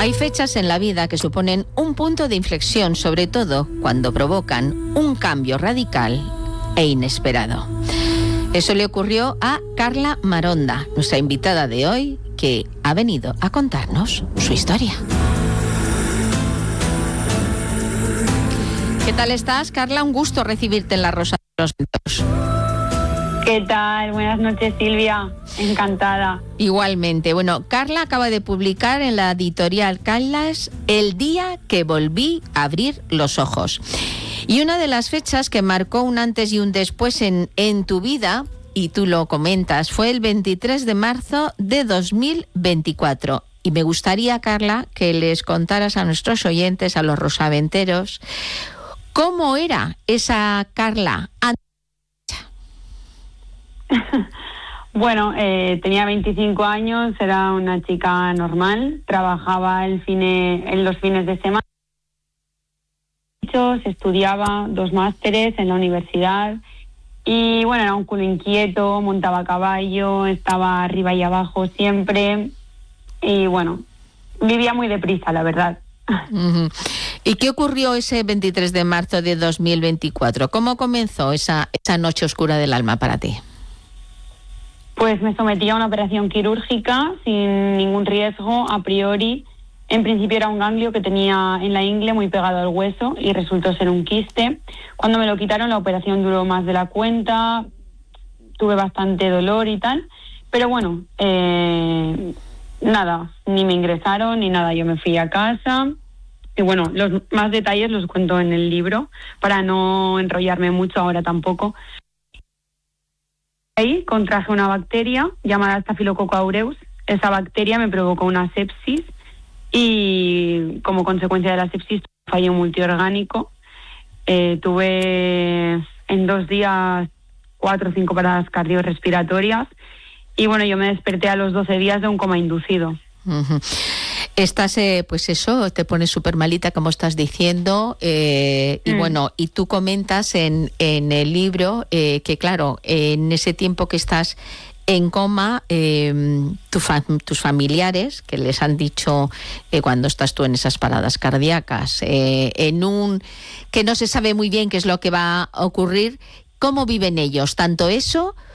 Hay fechas en la vida que suponen un punto de inflexión, sobre todo cuando provocan un cambio radical e inesperado. Eso le ocurrió a Carla Maronda, nuestra invitada de hoy, que ha venido a contarnos su historia. ¿Qué tal estás, Carla? Un gusto recibirte en La Rosa de los Vientos. ¿Qué tal? Buenas noches, Silvia. Encantada. Igualmente. Bueno, Carla acaba de publicar en la editorial Kailash El día que volví a abrir los ojos. Y una de las fechas que marcó un antes y un después en tu vida, y tú lo comentas, fue el 23 de marzo de 2024. Y me gustaría, Carla, que les contaras a nuestros oyentes, a los rosaventeros, cómo era esa Carla antes. Bueno, tenía 25 años, era una chica normal, trabajaba en los fines de semana, estudiaba 2 másteres en la universidad y bueno, era un culo inquieto, montaba a caballo, estaba arriba y abajo siempre y bueno, vivía muy deprisa, la verdad. Uh-huh. ¿Y qué ocurrió ese 23 de marzo de 2024? ¿Cómo comenzó esa noche oscura del alma para ti? Pues me sometí a una operación quirúrgica sin ningún riesgo a priori. En principio era un ganglio que tenía en la ingle muy pegado al hueso y resultó ser un quiste. Cuando me lo quitaron la operación duró más de la cuenta, tuve bastante dolor y tal, pero bueno, nada, ni me ingresaron ni nada, yo me fui a casa y bueno, los más detalles los cuento en el libro para no enrollarme mucho ahora tampoco. Ahí contraje una bacteria llamada Staphylococcus aureus. Esa bacteria me provocó una sepsis y como consecuencia de la sepsis fallo multiorgánico. Tuve en 2 días 4 o 5 paradas cardiorrespiratorias y bueno, yo me desperté a los 12 días de un coma inducido. Uh-huh. Estás, pues eso, te pones súper malita, como estás diciendo, y bueno, y tú comentas en el libro que claro, en ese tiempo que estás en coma, tus familiares, que les han dicho cuando estás tú en esas paradas cardíacas, que no se sabe muy bien qué es lo que va a ocurrir, ¿cómo viven ellos? Tanto eso